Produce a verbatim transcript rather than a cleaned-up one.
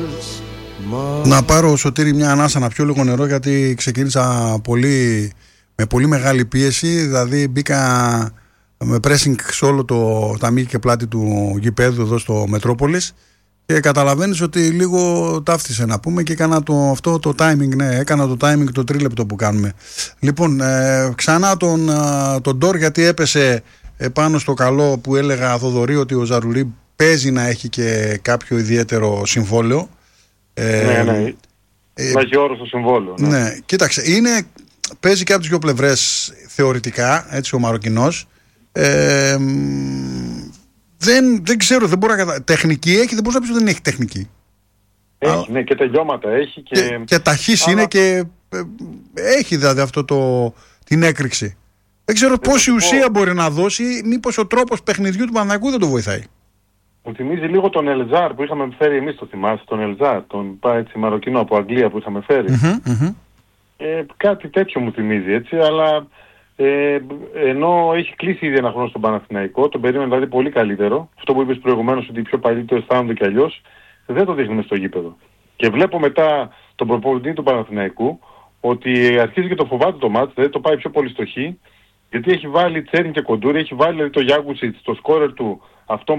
Να πάρω, Σωτήρη, μια ανάσα να πιω λίγο νερό, γιατί ξεκίνησα πολύ, με πολύ μεγάλη πίεση. Δηλαδή μπήκα με pressing σε όλο το ταμείο και πλάτη του γηπέδου εδώ στο Μετρόπολης και καταλαβαίνεις ότι λίγο ταύτισε, να πούμε, και έκανα το, αυτό το timing, ναι, έκανα το timing το τρίλεπτο που κάνουμε. Λοιπόν, ε, ξανά τον, τον Ντόρ, γιατί έπεσε πάνω στο καλό που έλεγα, Θοδωρή, ότι ο Ζαρουρί παίζει να έχει και κάποιο ιδιαίτερο συμβόλαιο. Ε, ναι, ναι. Ε, να έχει όρο στο συμβόλαιο. Ναι. ναι, κοίταξε, είναι, παίζει και από τις δύο πλευρές θεωρητικά, έτσι, ο Μαροκινός. Ε, δεν, δεν ξέρω, δεν μπορώ να κατα... Τεχνική έχει, δεν μπορώ να πει ότι δεν έχει τεχνική. Έχει, Α, ναι, και τελειώματα έχει. Και, και, και ταχύς είναι και ε, έχει δηλαδή αυτό το, την έκρηξη. Δεν ξέρω δεν πόση ουσία μπορεί να δώσει, μήπως ο τρόπος παιχνιδιού του Παναθηναϊκού δεν το βοηθάει. Μου θυμίζει λίγο τον Ελζάρ που είχαμε φέρει εμείς, το θυμάσαι, τον Ελζάρ, τον έτσι, Μαροκινό από Αγγλία που είχαμε φέρει. Mm-hmm, mm-hmm. Ε, κάτι τέτοιο μου θυμίζει, έτσι, αλλά ε, ενώ έχει κλείσει ήδη ένα χρόνο στον Παναθηναϊκό, τον περίμενε δηλαδή πολύ καλύτερο, αυτό που είπες προηγουμένως ότι οι πιο παλιοί το αισθάνονται κι αλλιώς, δεν το δείχνουμε στο γήπεδο. Και βλέπω μετά τον προπονητή του Παναθηναϊκού ότι αρχίζει και το φοβάται το μάτς, δηλαδή το πάει πιο πολύ στο χ, γιατί έχει βάλει Τσέριν και Κοντούρη, έχει βάλει δηλαδή, το Γιάγκουσιτς, το σκόρερ του, αυτό